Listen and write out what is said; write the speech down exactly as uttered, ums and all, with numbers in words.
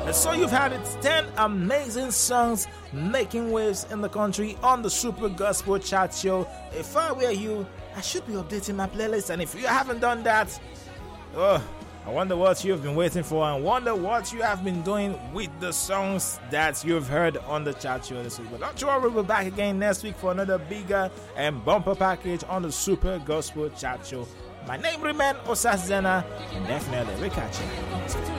So you've had it ten amazing songs making waves in the country on the Super Gospel Chart Show. If I were you, I should be updating my playlist, and if you haven't done that, oh, I wonder what you've been waiting for, and wonder what you have been doing with the songs that you've heard on the chart show this week. But don't you worry, we'll be back again next week for another bigger and bumper package on the Super Gospel Chart Show. My name remains Osas Zena, and definitely we'll catch you.